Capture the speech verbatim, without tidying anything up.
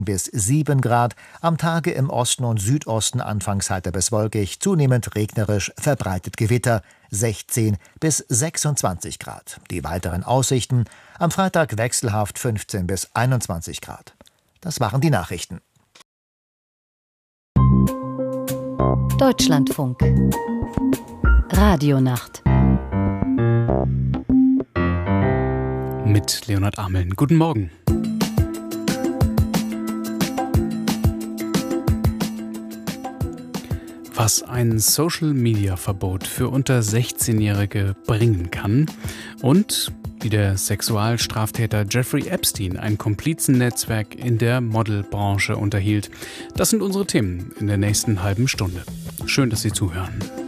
bis sieben Grad, am Tage im Osten und Südosten anfangs heiter bis wolkig, zunehmend regnerisch, verbreitet Gewitter, sechzehn bis sechsundzwanzig Grad. Die weiteren Aussichten: am Freitag wechselhaft fünfzehn bis einundzwanzig Grad. Das waren die Nachrichten. Deutschlandfunk Radionacht mit Leonhard Ameln. Guten Morgen. Was ein Social-Media-Verbot für unter sechzehnjährige bringen kann und wie der Sexualstraftäter Jeffrey Epstein ein Komplizennetzwerk in der Modelbranche unterhielt. Das sind unsere Themen in der nächsten halben Stunde. Schön, dass Sie zuhören.